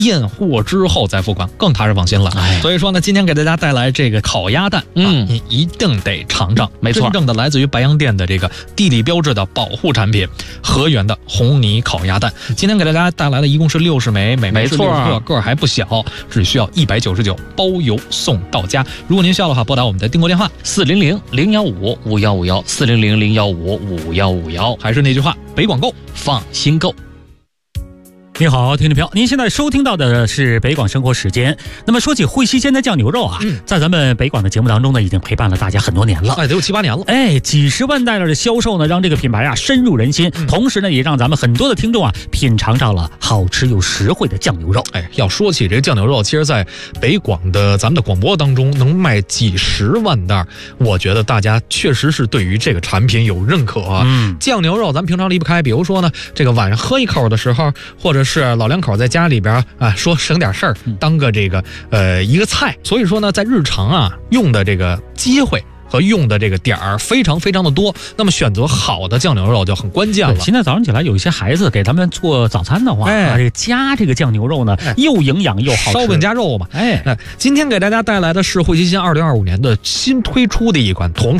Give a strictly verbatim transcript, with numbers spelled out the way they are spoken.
验货之后再付款，更踏实放心了。 哎、 所以说呢，今天给大家带来这个烤鸭蛋，嗯、啊，你一定得尝尝， 没错， 真正的来自于白洋淀的这个地理标志的保护产品——和源的红泥烤鸭蛋。今天给大家带来的一共是六十枚，每枚是六个，个儿还不小，只需要一百九十九，包邮送到家。如果您需要的话，拨打我们的订购电话四零零零幺五五幺五幺四零零零幺五五幺五幺， 还是那句话，北广购， 放心购。 你好，听众朋友，您现在收听到的是北广生活时间。那么说起惠西鲜的酱牛肉啊，嗯、在咱们北广的节目当中呢，已经陪伴了大家很多年了， 哎，得有七八年了。 哎，几十万袋的销售呢，让这个品牌啊深入人心，嗯、同时呢，也让咱们很多的听众啊品尝到了好吃又实惠的酱牛肉。 哎，要说起这个酱牛肉，其实在北广的咱们的广播当中能卖几十万袋，我觉得大家确实是对于这个产品有认可。嗯，酱牛肉咱们平常离不开，比如说呢，这个晚上喝一口的时候，或者是老两口在家里边啊，说省点事儿，当个这个呃一个菜。所以说呢，在日常啊用的这个机会和用的这个点儿非常非常的多，那么选择好的酱牛肉就很关键了。 现在早上起来有一些孩子给他们做早餐的话，哎、啊，这个加这个酱牛肉呢，哎、又营养又好吃， 烧饼加肉嘛。 哎， 哎，今天给大家带来的是惠西鲜二零二五年的新推出的一款同